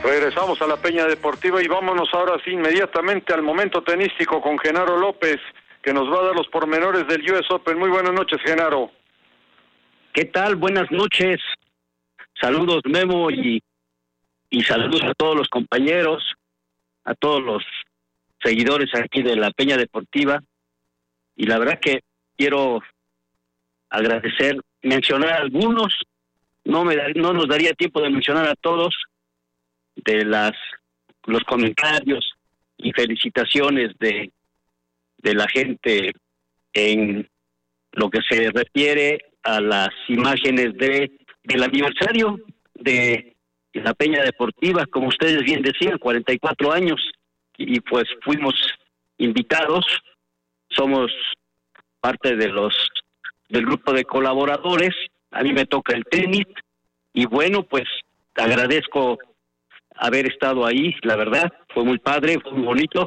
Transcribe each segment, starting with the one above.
Regresamos a la Peña Deportiva y vámonos ahora sí inmediatamente al momento tenístico con Genaro López, que nos va a dar los pormenores del US Open. Muy buenas noches, Genaro. ¿Qué tal? Buenas noches. Saludos, Memo, y saludos a todos los compañeros, a todos los seguidores aquí de la Peña Deportiva. Y la verdad que quiero agradecer, mencionar a algunos, no nos daría tiempo de mencionar a todos, de los comentarios y felicitaciones de la gente en lo que se refiere a las imágenes del aniversario de la Peña Deportiva, como ustedes bien decían, 44 años, y pues fuimos invitados, somos parte del grupo de colaboradores, a mí me toca el tenis, y bueno, pues agradezco haber estado ahí, la verdad, fue muy padre, fue muy bonito,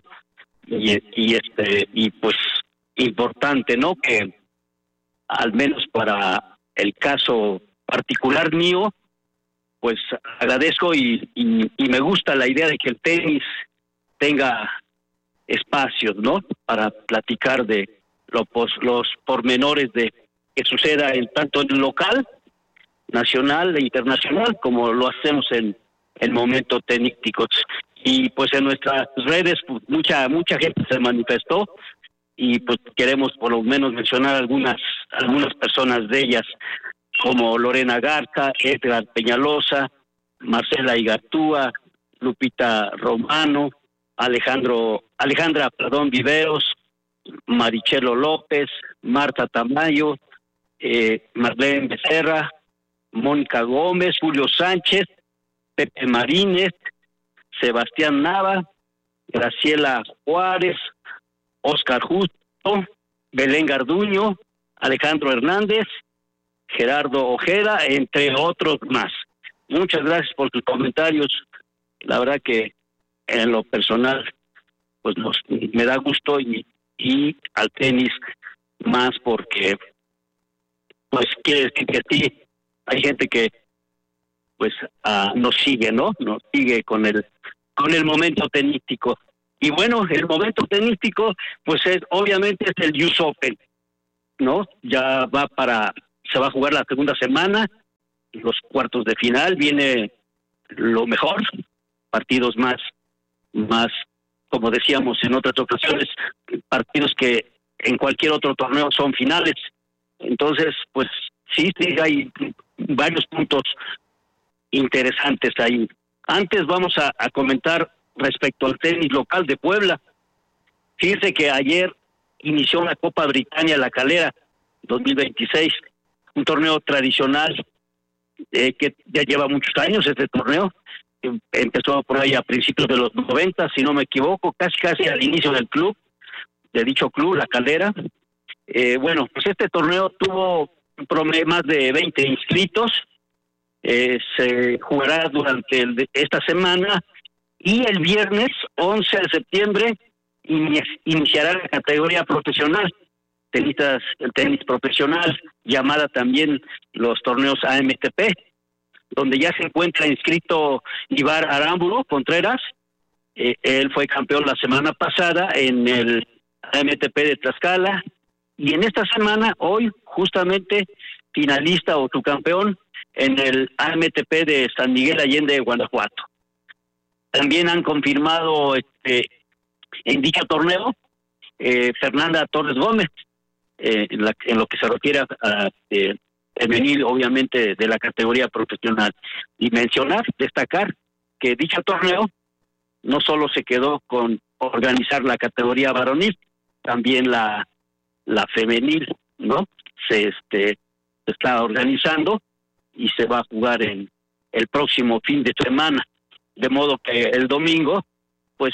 y pues importante, ¿no? Que al menos para el caso particular mío, pues agradezco y me gusta la idea de que el tenis tenga espacios, ¿no? Para platicar de los pormenores de que suceda tanto en el local, nacional e internacional, como lo hacemos en momentos tenísticos. Y pues en nuestras redes pues, mucha gente se manifestó y pues queremos por lo menos mencionar algunas personas de ellas, como Lorena Garza, Edgar Peñalosa, Marcela Igartúa, Lupita Romano, Alejandra Viveros, Marichelo López, Marta Tamayo, Marlene Becerra, Mónica Gómez, Julio Sánchez, Pepe Marínez, Sebastián Nava, Graciela Juárez, Oscar Justo, Belén Garduño, Alejandro Hernández, Gerardo Ojeda, entre otros más. Muchas gracias por tus comentarios. La verdad que en lo personal pues me da gusto y al tenis más porque pues quiere decir que sí, hay gente que pues nos sigue, ¿no? Nos sigue con el momento tenístico. Y bueno, el momento tenístico pues obviamente es el US Open, ¿no? Ya se va a jugar la segunda semana, los cuartos de final, viene lo mejor, partidos más, como decíamos en otras ocasiones, partidos que en cualquier otro torneo son finales. Entonces, pues sí, hay varios puntos interesantes ahí. Antes vamos a comentar respecto al tenis local de Puebla. Fíjense que ayer inició la Copa Britannia La Calera 2026, un torneo tradicional que ya lleva muchos años este torneo. Empezó por ahí a principios de los 90, si no me equivoco, casi al inicio de dicho club, La Calera. Bueno, pues este torneo tuvo más de 20 inscritos. Se jugará durante esta semana y el viernes 11 de septiembre iniciará la categoría profesional, el tenis profesional, llamada también los torneos AMTP, donde ya se encuentra inscrito Ibar Aramburu Contreras. Él fue campeón la semana pasada en el AMTP de Tlaxcala, y en esta semana, hoy, justamente, finalista o subcampeón en el AMTP de San Miguel Allende, Guanajuato. También han confirmado en dicho torneo Fernanda Torres Gómez, en lo que se refiere a femenil, obviamente, de la categoría profesional. Y destacar que dicho torneo no solo se quedó con organizar la categoría varonil, también la femenil, ¿no? Se está organizando y se va a jugar en el próximo fin de semana, de modo que el domingo pues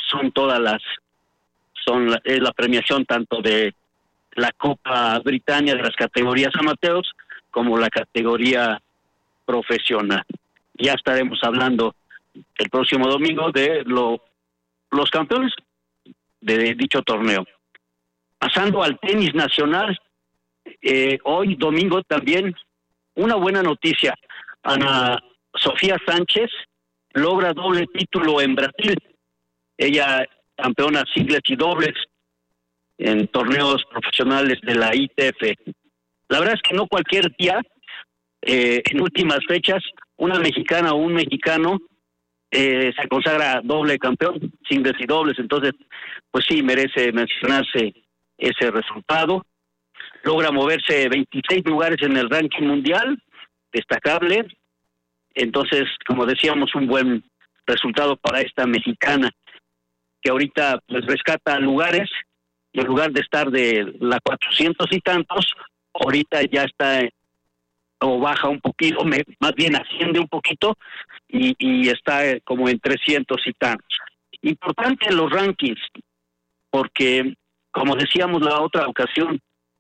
es la premiación tanto de la Copa Britannia de las categorías amateurs como la categoría profesional. Ya estaremos hablando el próximo domingo de los campeones de dicho torneo. Pasando al tenis nacional, hoy domingo también una buena noticia. Ana Sofía Sánchez logra doble título en Brasil. Ella campeona singles y dobles en torneos profesionales de la ITF. La verdad es que no cualquier día, en últimas fechas, una mexicana o un mexicano se consagra doble campeón, singles y dobles. Entonces, pues sí, merece mencionarse ese resultado. Logra moverse 26 lugares en el ranking mundial, destacable. Entonces, como decíamos, un buen resultado para esta mexicana, que ahorita pues rescata lugares, y en lugar de estar de la 400 y tantos, ahorita ya está o baja un poquito, más bien asciende un poquito, y está como en 300 y tantos. Importante en los rankings, porque, como decíamos la otra ocasión,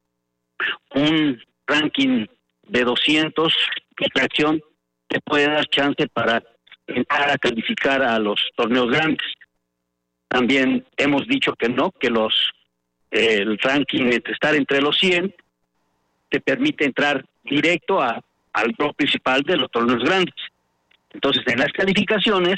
un ranking de 200 de tracción te puede dar chance para entrar a calificar a los torneos grandes. También hemos dicho que no, que el ranking de estar entre los 100 te permite entrar directo al draw principal de los torneos grandes. Entonces, en las calificaciones,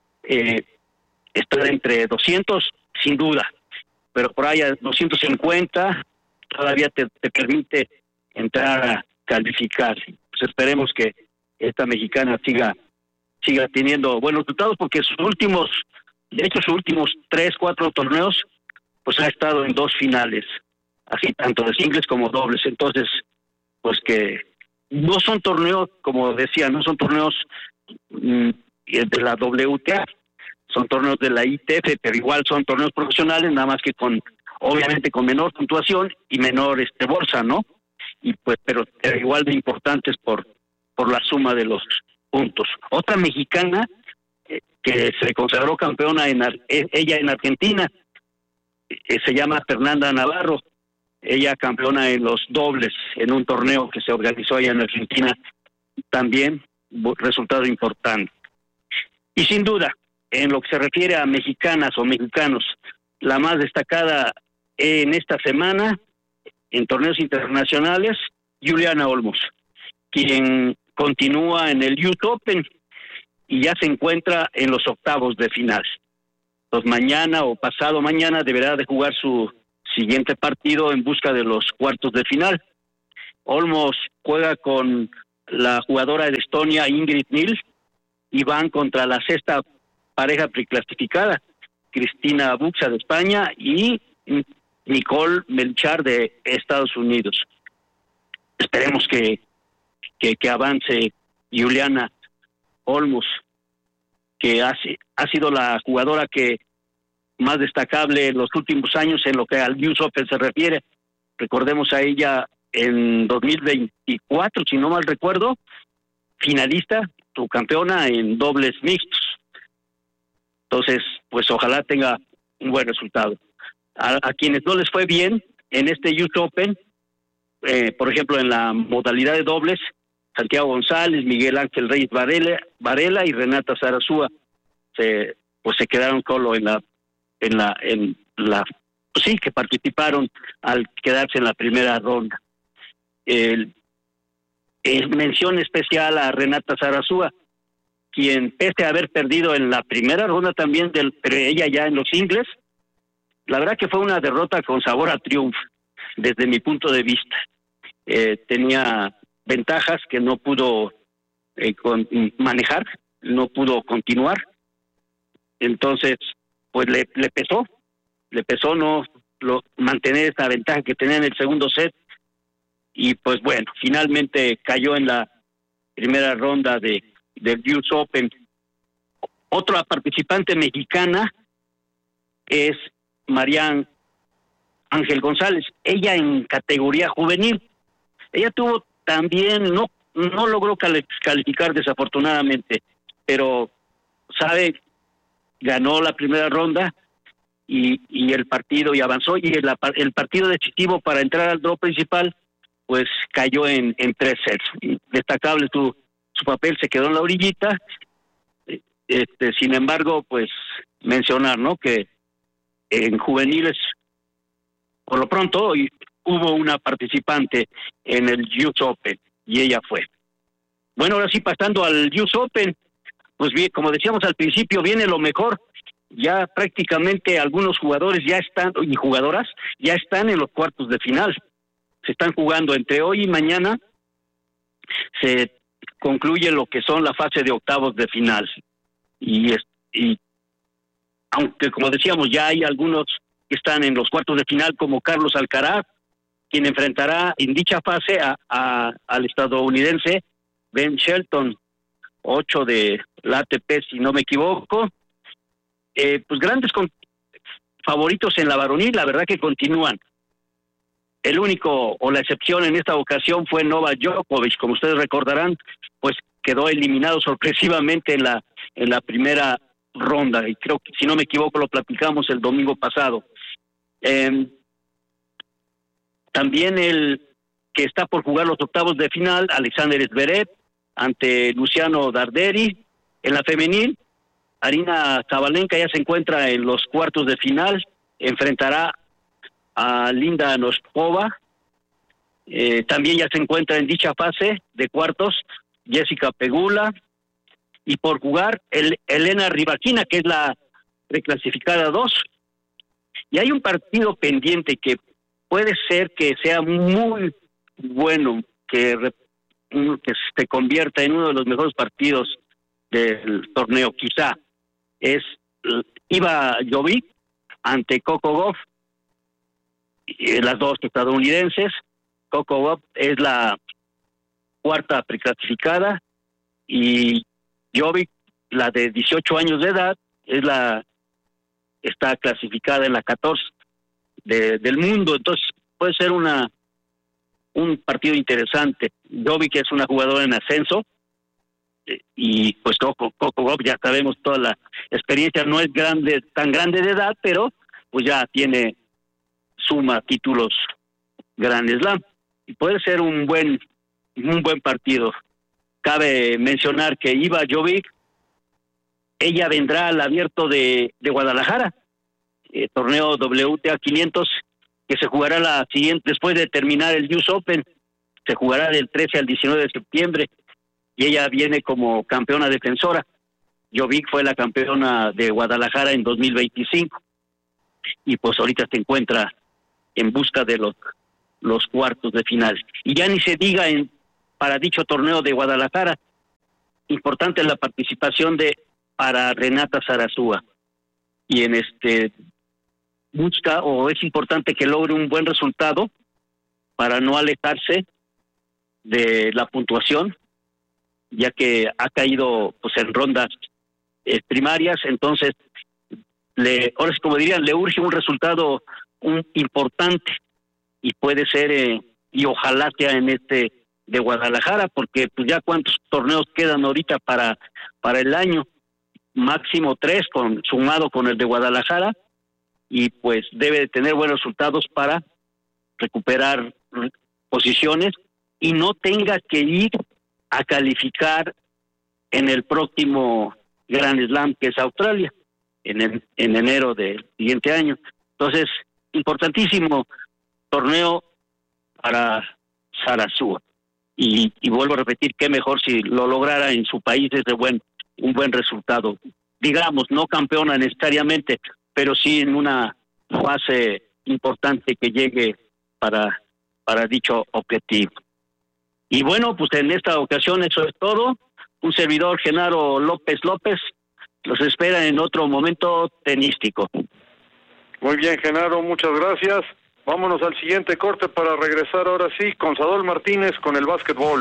estar entre 200, sin duda, pero por ahí a 250 todavía te permite entrar a calificar. Pues esperemos que esta mexicana siga teniendo buenos resultados, porque sus últimos 3, 4 torneos, pues ha estado en 2 finales, así tanto de singles como dobles. Entonces, pues que no son torneos, como decía, no son torneos de la WTA, son torneos de la ITF, pero igual son torneos profesionales, nada más que obviamente con menor puntuación y menor bolsa, ¿no? Y pues, pero igual de importantes por la suma de los puntos. Otra mexicana que se consagró campeona ella en Argentina, se llama Fernanda Navarro. Ella campeona en los dobles en un torneo que se organizó allá en Argentina, también resultado importante. Y sin duda, en lo que se refiere a mexicanas o mexicanos, la más destacada en esta semana en torneos internacionales, Juliana Olmos, quien continúa en el US Open y ya se encuentra en los octavos de final. Entonces mañana o pasado mañana deberá de jugar su siguiente partido en busca de los cuartos de final. Olmos juega con la jugadora de Estonia, Ingrid Nils, y van contra la sexta pareja preclasificada, Cristina Buxa de España y Nicole Melchar de Estados Unidos. Esperemos que avance Juliana Olmos, que ha sido la jugadora que más destacable en los últimos años en lo que al US Open se refiere. Recordemos a ella en 2024, si no mal recuerdo, finalista, subcampeona en dobles mixtos. Entonces, pues ojalá tenga un buen resultado. A quienes no les fue bien en este US Open, por ejemplo, en la modalidad de dobles, Santiago González, Miguel Ángel Reyes Varela y Renata Zarazúa se quedaron solo que participaron al quedarse en la primera ronda. Mención especial a Renata Zarazúa, quien pese a haber perdido en la primera ronda también, pero ella ya en los singles, la verdad que fue una derrota con sabor a triunfo, desde mi punto de vista. Tenía ventajas que no pudo manejar, no pudo continuar. Entonces, pues le pesó no mantener esa ventaja que tenía en el segundo set, y pues bueno, finalmente cayó en la primera ronda del US Open. Otra participante mexicana es Marian Ángel González, ella en categoría juvenil. Ella tuvo también, no logró calificar desafortunadamente, pero ganó la primera ronda y el partido, y avanzó, y el partido decisivo para entrar al draw principal pues cayó en 3 sets. Destacable su papel, se quedó en la orillita. Sin embargo, pues mencionar, ¿no?, que en juveniles, por lo pronto, hubo una participante en el US Open y ella fue. Bueno, ahora sí, pasando al US Open, pues bien, como decíamos al principio, viene lo mejor. Ya prácticamente algunos jugadores ya están, y jugadoras, ya están en los cuartos de final. Se están jugando entre hoy y mañana. Se concluye lo que son la fase de octavos de final. Y aunque, como decíamos, ya hay algunos que están en los cuartos de final, como Carlos Alcaraz, quien enfrentará en dicha fase al estadounidense Ben Shelton, 8 de la ATP, si no me equivoco. Pues grandes favoritos en la varonil, la verdad que continúan. El único o la excepción en esta ocasión fue Novak Djokovic, como ustedes recordarán, pues quedó eliminado sorpresivamente en la primera ronda, y creo que, si no me equivoco, lo platicamos el domingo pasado. También el que está por jugar los octavos de final, Alexander Zverev, ante Luciano Darderi. En la femenil, Arina Sabalenka ya se encuentra en los cuartos de final, enfrentará a Linda Noskova. También ya se encuentra en dicha fase de cuartos Jessica Pegula, y por jugar Elena Rybakina, que es la reclasificada 2. Y hay un partido pendiente que puede ser que sea muy bueno, que se convierta en uno de los mejores partidos del torneo, quizá. Es Iva Jovic ante Coco Gauff, las dos estadounidenses. Coco Gauff es la cuarta preclasificada y Jovic, la de 18 años de edad, está clasificada en la 14 del mundo. Entonces puede ser un partido interesante. Jovic es una jugadora en ascenso, y pues Coco Gauff, ya sabemos toda la experiencia, no es tan grande de edad, pero pues ya suma títulos Grand Slam, y puede ser un buen partido. Cabe mencionar que Iva Jovic, ella vendrá al Abierto de Guadalajara, torneo WTA 500, que se jugará la siguiente, después de terminar el US Open, se jugará del 13 al 19 de septiembre, y ella viene como campeona defensora. Jovic fue la campeona de Guadalajara en 2025, y pues ahorita se encuentra en busca de los cuartos de final. Y ya ni se diga para dicho torneo de Guadalajara, importante la participación para Renata Zarazúa, y busca, o es importante que logre un buen resultado para no alejarse de la puntuación, ya que ha caído pues en rondas primarias. Entonces ahora sí, como dirían, le urge un resultado importante, y puede ser y ojalá sea en de Guadalajara, porque pues ya cuántos torneos quedan ahorita para el año, máximo 3 sumado con el de Guadalajara, y pues debe de tener buenos resultados para recuperar posiciones y no tenga que ir a calificar en el próximo Grand Slam, que es Australia, en enero del siguiente año. Entonces, importantísimo torneo para Zarazúa, y vuelvo a repetir, qué mejor si lo lograra en su país, es un buen resultado. Digamos, no campeona necesariamente, pero sí en una fase importante que llegue para dicho objetivo. Y bueno, pues en esta ocasión eso es todo. Un servidor, Genaro López, los espera en otro momento tenístico. Muy bien, Genaro, muchas gracias. Vámonos al siguiente corte para regresar ahora sí con Sadol Martínez con el básquetbol.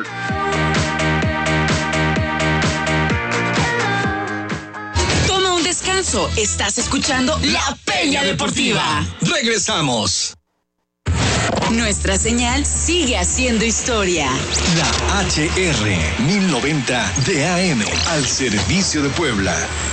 Toma un descanso. Estás escuchando La Peña Deportiva. Regresamos. Nuestra señal sigue haciendo historia. La HR 1090 de AM al servicio de Puebla.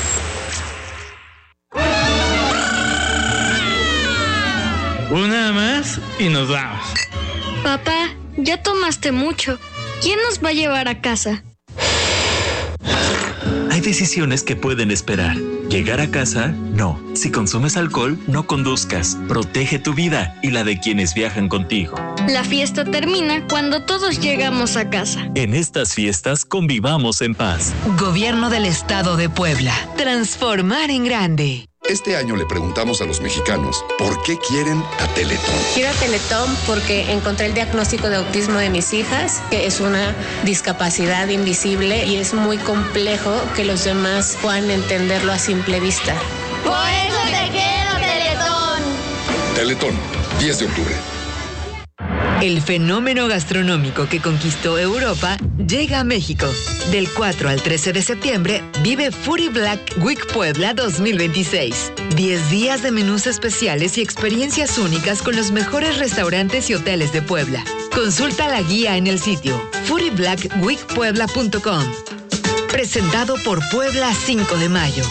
Una más y nos vamos. Papá, ya tomaste mucho. ¿Quién nos va a llevar a casa? Hay decisiones que pueden esperar. Llegar a casa, no. Si consumes alcohol, no conduzcas. Protege tu vida y la de quienes viajan contigo. La fiesta termina cuando todos llegamos a casa. En estas fiestas convivamos en paz. Gobierno del Estado de Puebla. Transformar en grande. Este año le preguntamos a los mexicanos por qué quieren a Teletón. Quiero a Teletón porque encontré el diagnóstico de autismo de mis hijas, que es una discapacidad invisible y es muy complejo que los demás puedan entenderlo a simple vista. Por eso te quiero, Teletón. Teletón, 10 de octubre. El fenómeno gastronómico que conquistó Europa llega a México. Del 4 al 13 de septiembre, vive Foodie Black Week Puebla 2026. 10 días de menús especiales y experiencias únicas con los mejores restaurantes y hoteles de Puebla. Consulta la guía en el sitio foodieblackweekpuebla.com. Presentado por Puebla 5 de Mayo.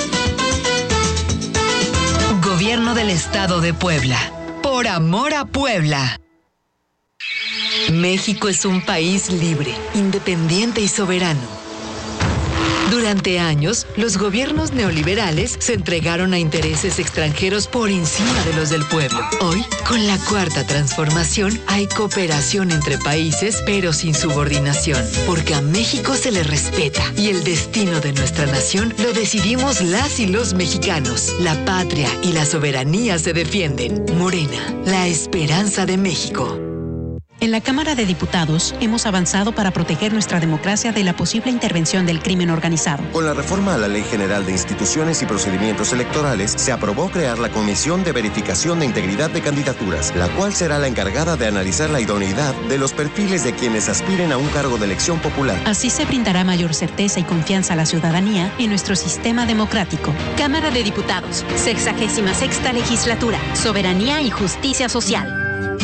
Gobierno del Estado de Puebla. Por amor a Puebla. México es un país libre, independiente y soberano. Durante años, los gobiernos neoliberales se entregaron a intereses extranjeros por encima de los del pueblo. Hoy, con la Cuarta Transformación, hay cooperación entre países, pero sin subordinación, porque a México se le respeta y el destino de nuestra nación lo decidimos las y los mexicanos. La patria y la soberanía se defienden. Morena, la esperanza de México. En la Cámara de Diputados hemos avanzado para proteger nuestra democracia de la posible intervención del crimen organizado. Con la reforma a la Ley General de Instituciones y Procedimientos Electorales, se aprobó crear la Comisión de Verificación de Integridad de Candidaturas, la cual será la encargada de analizar la idoneidad de los perfiles de quienes aspiren a un cargo de elección popular. Así se brindará mayor certeza y confianza a la ciudadanía en nuestro sistema democrático. Cámara de Diputados, 66ª Legislatura, Soberanía y Justicia Social.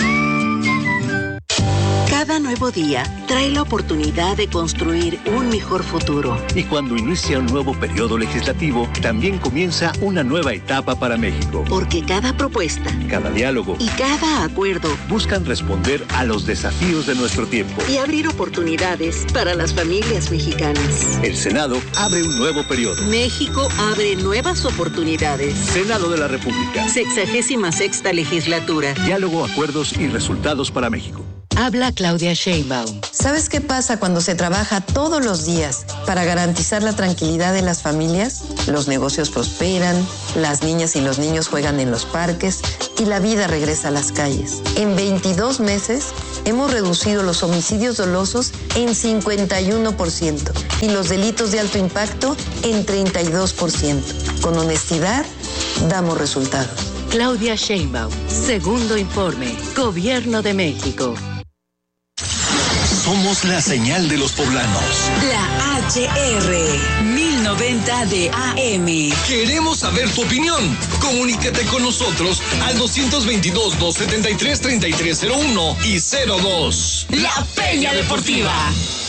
Cada nuevo día trae la oportunidad de construir un mejor futuro. Y cuando inicia un nuevo periodo legislativo, también comienza una nueva etapa para México. Porque cada propuesta, cada diálogo y cada acuerdo buscan responder a los desafíos de nuestro tiempo y abrir oportunidades para las familias mexicanas. El Senado abre un nuevo periodo. México abre nuevas oportunidades. Senado de la República. 66ª Legislatura. Diálogo, acuerdos y resultados para México. Habla Claudia Sheinbaum. ¿Sabes qué pasa cuando se trabaja todos los días para garantizar la tranquilidad de las familias? Los negocios prosperan, las niñas y los niños juegan en los parques y la vida regresa a las calles. En 22 meses hemos reducido los homicidios dolosos en 51% y los delitos de alto impacto en 32%. Con honestidad, damos resultados. Claudia Sheinbaum, segundo informe, Gobierno de México. Somos la señal de los poblanos. La HR 1090 de AM. Queremos saber tu opinión. Comunícate con nosotros al 222-273-3301 y 02. La Peña Deportiva.